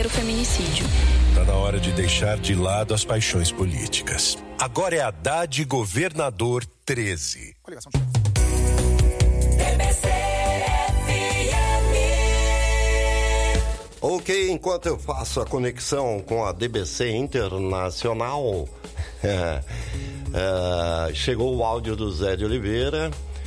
combater o feminicídio. Está na hora de deixar de lado as paixões políticas. Agora é Haddad Governador 13. Ok, enquanto eu faço a conexão com a DBC Internacional, chegou o áudio do Zé de Oliveira.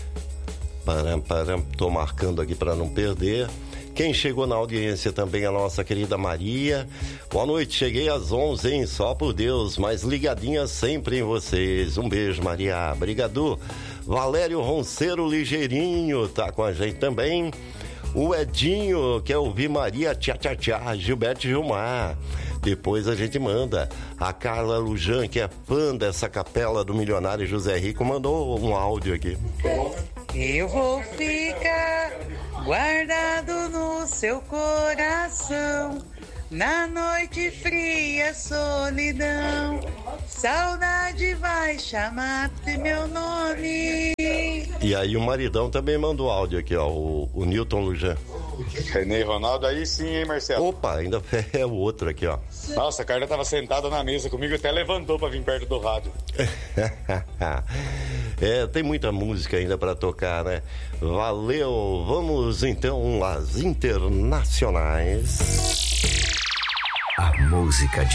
Tô marcando aqui para não perder. Quem chegou na audiência também a nossa querida Maria. Boa noite, cheguei às 11, hein? Só por Deus, mas ligadinha sempre em vocês. Um beijo, Maria. Obrigado. Valério Ronceiro Ligeirinho tá com a gente também. O Edinho quer ouvir Maria Tchá Tchá Tchá, Gilberto Gilmar. Depois a gente manda. A Carla Lujan, que é fã dessa capela do milionário José Rico, mandou um áudio aqui. Eu vou ficar guardado no seu coração, na noite fria, solidão. Saudade vai chamar-te meu nome. E aí o maridão também mandou áudio aqui, ó, o Newton Lujan. Renê Ronaldo, aí sim, hein, Marcelo? Opa, ainda é o outro aqui, ó. Nossa, a Carla tava sentada na mesa comigo, até levantou pra vir perto do rádio. Tem muita música ainda pra tocar, né? Valeu, vamos então às internacionais. A música de